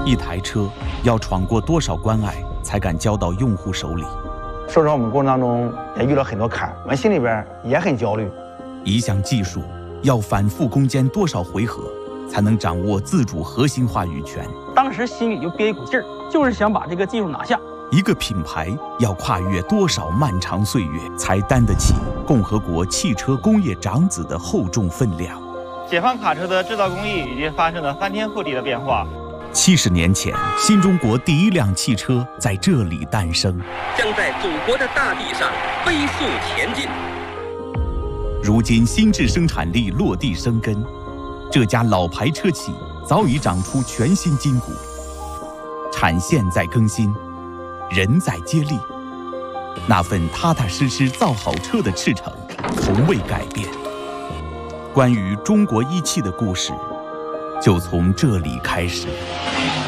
一台车要闯过多少关隘，才敢交到用户手里？ 说实话，我们过程当中也遇到很多坎儿，我们心里边也很焦虑。 一项技术要反复攻坚多少回合，才能掌握自主核心话语权？ 当时心里就憋一股劲儿，就是想把这个技术拿下。 一个品牌要跨越多少漫长岁月，才担得起共和国汽车工业长子的厚重分量？ 解放卡车的制造工艺已经发生了翻天覆地的变化。 70年前，新中国第一辆汽车在这里诞生， 将在祖国的大地上飞速前进。 如今新质生产力落地生根，这家老牌车企早已长出全新筋骨，产线在更新，人在接力，那份踏踏实实造好车的赤诚从未改变。关于中国一汽的故事，就从这里开始。